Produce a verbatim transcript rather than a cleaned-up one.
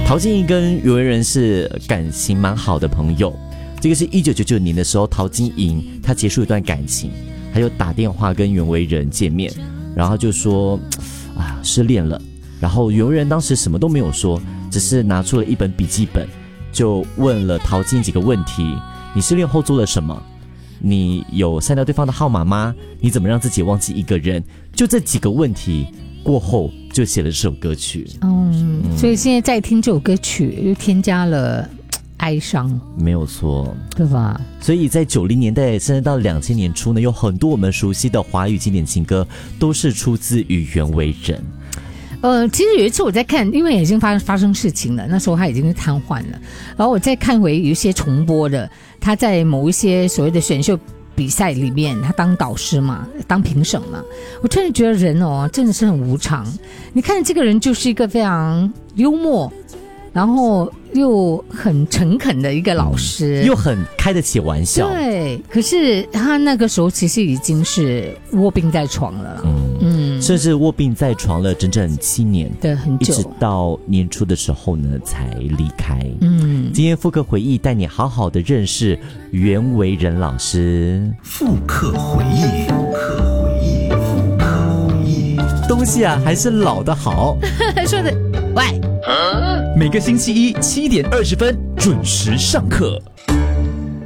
陶晶莹跟袁惟仁是感情蛮好的朋友。这个是一九九九年的时候，陶晶莹她结束一段感情，她就打电话跟袁惟仁见面，然后就说啊失恋了。然后袁惟仁当时什么都没有说，只是拿出了一本笔记本，就问了陶晶莹几个问题：你失恋后做了什么？你有删掉对方的号码吗？你怎么让自己忘记一个人？就这几个问题过后，就写了这首歌曲。 嗯，嗯所以现在在听这首歌曲，又添加了哀伤， 没有错， 对吧？ 所以在九零年代甚至到两千年初呢，有很多我们熟悉的华语经典情歌都是出自于袁惟仁。 呃，其实有一次我在看，因为已经发发生事情了，那时候他已经是瘫痪了，然后我再看回有一些重播的，他在某一些所谓的选秀比赛里面，他当导师嘛，当评审嘛，我真的觉得人哦，真的是很无常。你看这个人就是一个非常幽默，然后又很诚恳的一个老师， 嗯、又很开得起玩笑。 对，可是他那个时候其实已经是卧病在床了啦。嗯嗯， 甚至卧病在床了整整七年， 对，很久， 一直到年初的时候呢才离开。 嗯， 今天复刻回忆带你好好的认识袁惟仁老师。 复刻回忆，复刻回忆，复刻回忆， 东西啊还是老的好。 说的，喂， 每个星期一七点二十分准时上课。